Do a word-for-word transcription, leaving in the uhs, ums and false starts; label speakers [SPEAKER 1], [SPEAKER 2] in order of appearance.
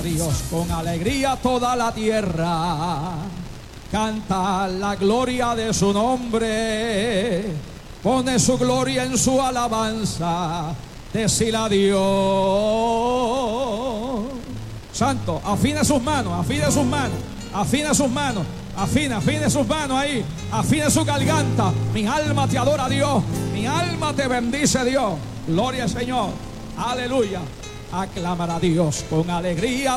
[SPEAKER 1] Dios con alegría toda la tierra. Canta la gloria de su nombre. Pone su gloria en su alabanza. Decir a Dios. Santo, afina sus manos, afina sus manos, afina sus manos, afina, afine sus manos ahí, afine su garganta. Mi alma te adora, Dios, mi alma te bendice, Dios. Gloria al Señor, aleluya. Aclamar a Dios con alegría